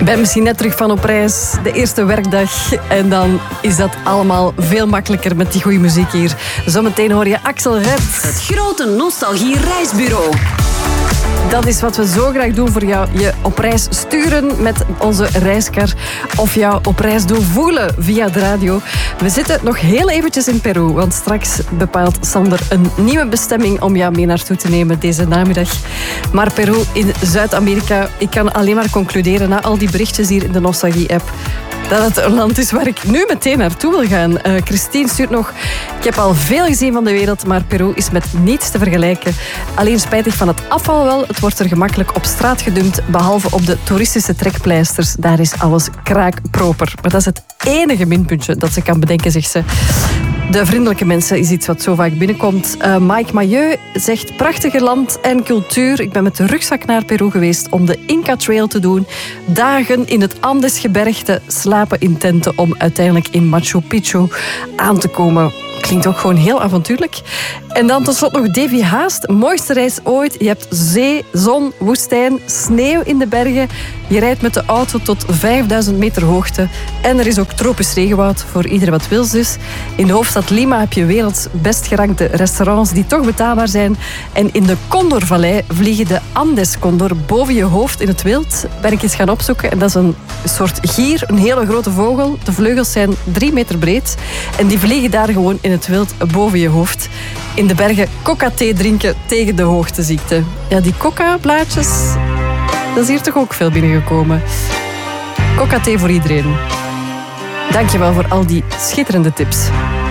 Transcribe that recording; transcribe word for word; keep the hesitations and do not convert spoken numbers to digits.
ben misschien net terug van op reis, de eerste werkdag. En dan is dat allemaal veel makkelijker met die goede muziek hier. Zometeen hoor je Axel Red. Het grote Nostalgie Reisbureau. Dat is wat we zo graag doen voor jou. Je op reis sturen met onze reiskar. Of jou op reis doen voelen via de radio. We zitten nog heel eventjes in Peru. Want straks bepaalt Sander een nieuwe bestemming om jou mee naartoe te nemen deze namiddag. Maar Peru in Zuid-Amerika, ik kan alleen maar concluderen na al die berichtjes hier in de Nostalgie-app dat het een land is waar ik nu meteen naartoe wil gaan. Uh, Christine stuurt nog: ik heb al veel gezien van de wereld, maar Peru is met niets te vergelijken. Alleen spijtig van het afval wel. Het wordt er gemakkelijk op straat gedumpt, behalve op de toeristische trekpleisters. Daar is alles kraakproper. Maar dat is het enige minpuntje dat ze kan bedenken, zegt ze. De vriendelijke mensen is iets wat zo vaak binnenkomt. Uh, Mike Mailleu zegt: prachtige land en cultuur. Ik ben met de rugzak naar Peru geweest om de Inca Trail te doen. Dagen in het Andesgebergte, slapen in tenten om uiteindelijk in Machu Picchu aan te komen. Klinkt ook gewoon heel avontuurlijk. En dan tot slot nog Davy Haast. Mooiste reis ooit. Je hebt zee, zon, woestijn, sneeuw in de bergen. Je rijdt met de auto tot vijfduizend meter hoogte. En er is ook tropisch regenwoud voor ieder wat wil dus. In de hoofdstad Lima heb je werelds best gerankte restaurants die toch betaalbaar zijn. En in de Condorvallei vliegen de Andescondor boven je hoofd in het wild. Ben ik eens gaan opzoeken. En dat is een soort gier, een hele grote vogel. De vleugels zijn drie meter breed. En die vliegen daar gewoon in het wild boven je hoofd. In de bergen coca-thee drinken tegen de hoogteziekte. Ja, die coca-blaadjes, dat is hier toch ook veel binnengekomen. Coca-thee voor iedereen. Dankjewel voor al die schitterende tips.